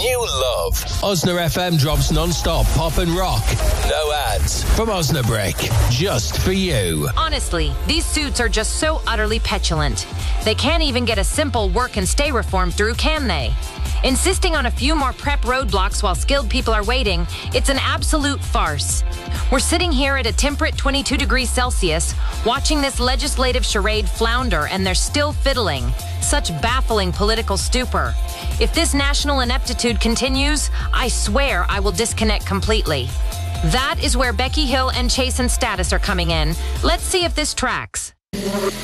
you love. Osna FM drops non-stop pop and rock. No ads. From Osnabrick. Just for you. Honestly, these suits are just so utterly petulant. They can't even get a simple work and stay reform through, can they? Insisting on a few more prep roadblocks while skilled people are waiting, it's an absolute farce. We're sitting here at a temperate 22 degrees Celsius, watching this legislative charade flounder, and they're still fiddling. Such baffling political stupor. If this national ineptitude continues, I swear I will disconnect completely. That is where Becky Hill and Chase and Status are coming in. Let's see if this tracks.